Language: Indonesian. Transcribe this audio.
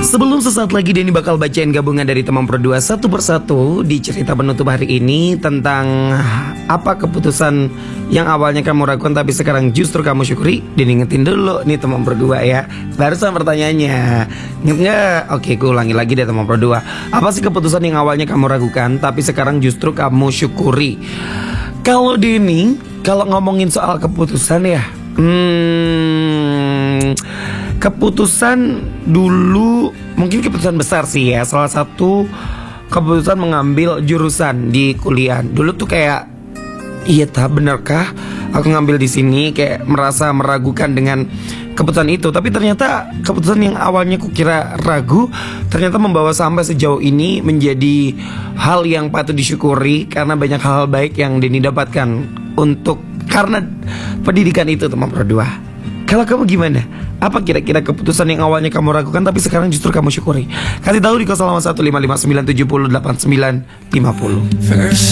Sebelum sesaat lagi Denny bakal bacain gabungan dari teman berdua satu persatu di cerita penutup hari ini tentang apa keputusan yang awalnya kamu ragukan tapi sekarang justru kamu syukuri. Denny ingetin dulu nih teman berdua ya. Barusan pertanyaannya, inget nggak? Oke, gue ulangi lagi deh teman berdua. Apa sih keputusan yang awalnya kamu ragukan tapi sekarang justru kamu syukuri? Kalau Denny, kalau ngomongin soal keputusan ya, keputusan dulu mungkin keputusan besar sih ya. Salah satu keputusan mengambil jurusan di kuliah. Dulu tuh kayak, iya tak benarkah aku ngambil di sini, kayak merasa meragukan dengan keputusan itu. Tapi ternyata keputusan yang awalnya kukira ragu ternyata membawa sampai sejauh ini menjadi hal yang patut disyukuri karena banyak hal baik yang Denny dapatkan untuk karena pendidikan itu teman berdua. Kalau kamu gimana? Apa kira-kira keputusan yang awalnya kamu ragukan tapi sekarang justru kamu syukuri? Kasih tahu di 0815559708950.